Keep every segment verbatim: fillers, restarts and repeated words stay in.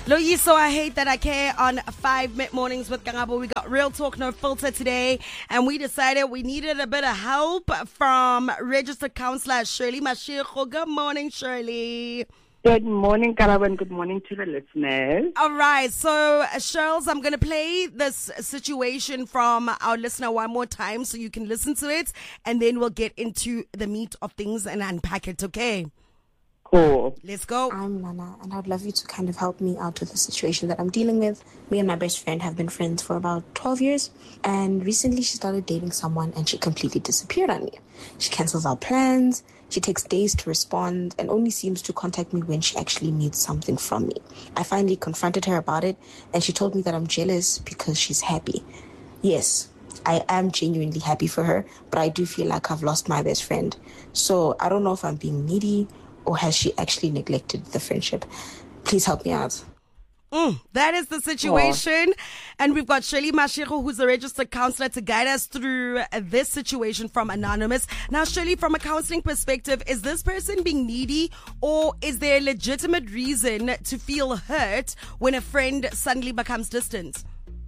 Loyiso, I hate that I care on five mid mornings with Kangabo. We got real talk, no filter today, and we decided we needed a bit of help from registered counselor Shirley Mashego. Good morning, Shirley. Good morning, Karabo, and good morning to the listeners. All right, so Shirls, I'm going to play this situation from our listener one more time so you can listen to it, and then we'll get into the meat of things and unpack it, okay? Cool. Let's go. I'm Nana, and I'd love you to kind of help me out with the situation that I'm dealing with. Me and my best friend have been friends for about twelve years, and recently she started dating someone and she completely disappeared on me. She cancels our plans, she takes days to respond, and only seems to contact me when she actually needs something from me. I finally confronted her about it, and she told me that I'm jealous because she's happy. Yes, I am genuinely happy for her, but I do feel like I've lost my best friend. So I don't know if I'm being needy, or has she actually neglected the friendship? Please help me out. Mm, that is the situation. Oh. And we've got Shirley Mashego, who's a registered counselor, to guide us through this situation from Anonymous. Now, Shirley, from a counseling perspective, is this person being needy, or is there a legitimate reason to feel hurt when a friend suddenly becomes distant?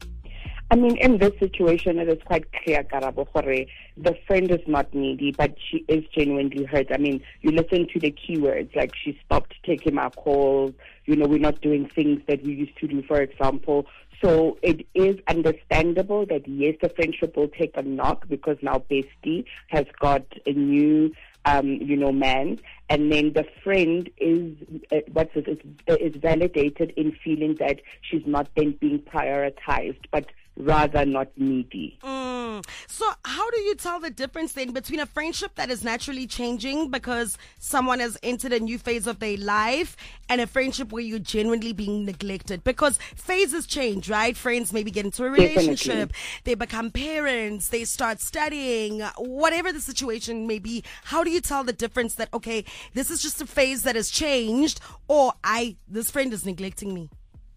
I mean, in this situation, it is quite clear, Karabo, the friend is not needy, but she is genuinely hurt. I mean, you listen to the keywords, like she stopped taking our calls, you know, we're not doing things that we used to do, for example. So it is understandable that, yes, the friendship will take a knock because now Bestie has got a new, um, you know, man. And then the friend is, uh, what's it, is, is validated in feeling that she's not then being prioritized, but rather not needy. Mm. So how do you tell the difference then between a friendship that is naturally changing because someone has entered a new phase of their life and a friendship where you're genuinely being neglected? Because phases change, right? Friends maybe get into a relationship, Definitely. They become parents, they start studying, whatever the situation may be. How do you tell the difference that, okay, this is just a phase that has changed, or I, this friend is neglecting me?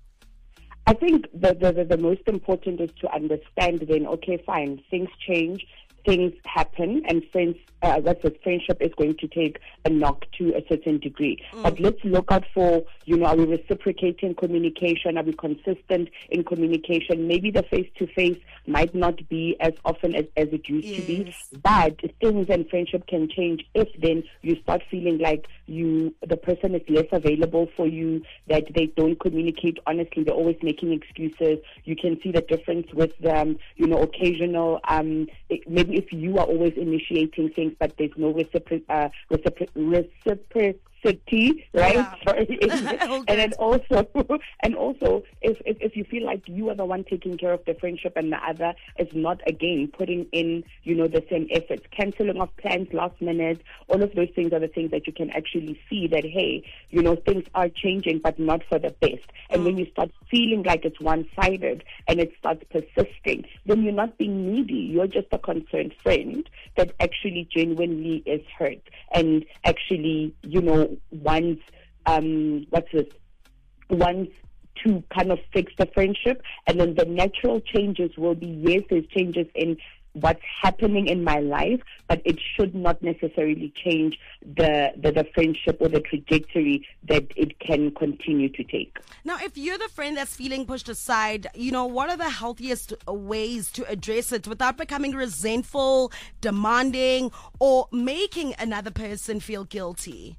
I think the, the, the most important is to understand then, okay, fine, things change, things happen, and friends, uh, that's a friendship is going to take a knock to a certain degree. Mm. But let's look out for, you know, are we reciprocating communication? Are we consistent in communication? Maybe the face-to-face might not be as often as, as it used yes. to be, but things and friendship can change if then you start feeling like you, the person is less available for you, that they don't communicate honestly, they're always making excuses. You can see the difference with them, you know, occasional, um, it, maybe if you are always initiating things, but there's no recipro- uh, recipro- reciprocity, right? Yeah. Sorry. And then also, and also, if, if if you feel like you are the one taking care of the friendship and the other is not, again, putting in, you know, the same efforts, canceling of plans last minute, all of those things are the things that you can actually see that, hey, you know, things are changing, but not for the best. And mm. when you start feeling like it's one-sided and it starts persisting, then you're not being needy. You're just a concerned friend that actually genuinely is hurt and actually, you know, wants, um, what's this, wants to kind of fix the friendship. And then the natural changes will be, yes, there's changes in what's happening in my life, but it should not necessarily change the, the, the friendship or the trajectory that it can continue to take. Now, if you're the friend that's feeling pushed aside, you know, what are the healthiest ways to address it without becoming resentful, demanding, or making another person feel guilty?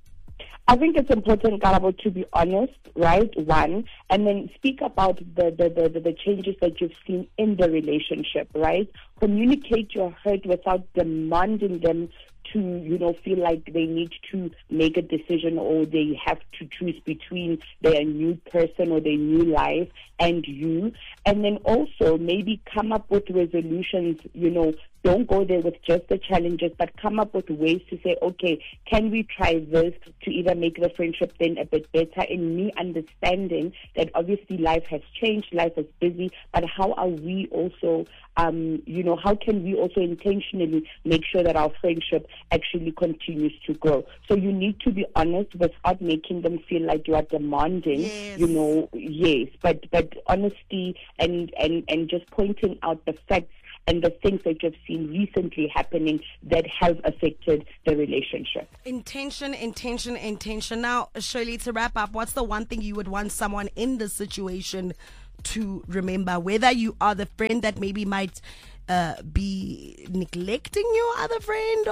I think it's important, Karabo, to be honest, right, one, and then speak about the, the, the, the changes that you've seen in the relationship, right? Communicate your hurt without demanding them to, you know, feel like they need to make a decision or they have to choose between their new person or their new life and you. And then also maybe come up with resolutions, you know, don't go there with just the challenges, but come up with ways to say, okay, can we try this to either make the friendship then a bit better, in me understanding that obviously life has changed, life is busy, but how are we also, um, you know, how can we also intentionally make sure that our friendship actually continues to grow? So you need to be honest without making them feel like you are demanding, yes. you know, yes, but, but honesty and, and, and just pointing out the facts and the things that you've seen recently happening that have affected the relationship. Intention, intention, intention. Now, Shirley, to wrap up, what's the one thing you would want someone in this situation to remember? Whether you are the friend that maybe might uh, be neglecting your other friend,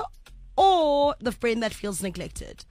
or the friend that feels neglected.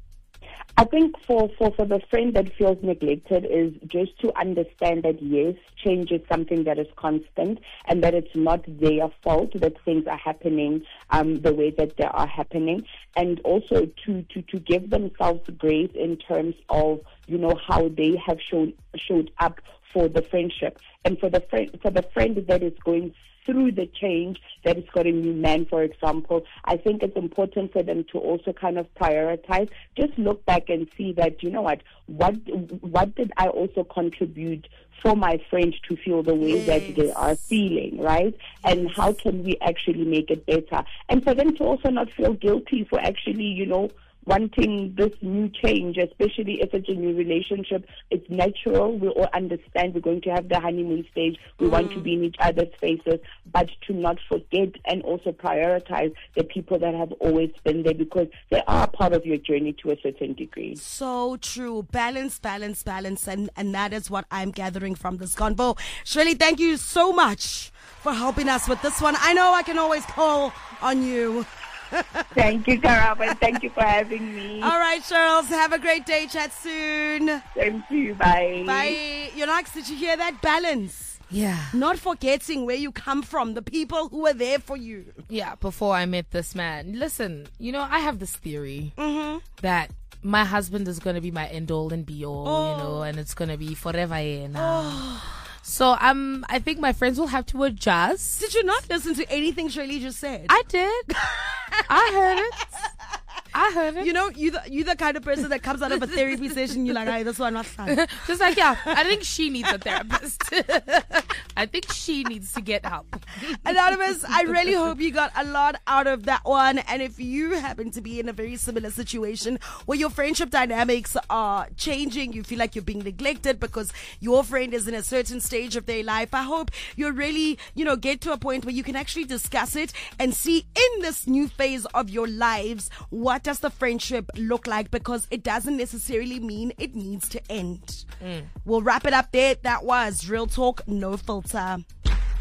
I think for, for, for the friend that feels neglected is just to understand that, yes, change is something that is constant and that it's not their fault that things are happening um, the way that they are happening. And also to, to, to give themselves grace in terms of, you know, how they have shown, showed up for the friendship. And for the friend, for the friend that is going through the change, that has got a new man, for example, I think it's important for them to also kind of prioritize. Just look back and see that, you know what, what what did I also contribute for my friend to feel the way yes. that they are feeling, right? And how can we actually make it better? And for them to also not feel guilty for actually, you know, wanting this new change, especially if it's a new relationship. It's natural. We all understand we're going to have the honeymoon stage. We mm. want to be in each other's faces, but to not forget and also prioritize the people that have always been there, because they are part of your journey to a certain degree. So true. Balance, balance, balance. And, and that is what I'm gathering from this convo. Shirley, thank you so much for helping us with this one. I know I can always call on you. Thank you, Karab, and thank you for having me. All right, Charles, have a great day. Chat soon. Same to you. Bye. Bye. Yonax, did you hear that? Balance. Yeah. Not forgetting where you come from, the people who were there for you. Yeah, before I met this man. Listen, you know, I have this theory mm-hmm. that my husband is going to be my end all and be all, oh. you know, and it's going to be forever here now. Oh. So um, I think my friends will have to adjust. Did you not listen to anything Shirley just said? I did. I heard it. I heard it. You know, you the, you the kind of person that comes out of a therapy session, you're like, hey, this one not fun. Just like, yeah, I think she needs a therapist. I think she needs to get help. Anonymous, I really hope you got a lot out of that one. And if you happen to be in a very similar situation where your friendship dynamics are changing, you feel like you're being neglected because your friend is in a certain stage of their life, I hope you really, you know, get to a point where you can actually discuss it and see in this new phase of your lives, what does the friendship look like? Because it doesn't necessarily mean it needs to end. Mm. We'll wrap it up there. That was Real Talk, No Filter.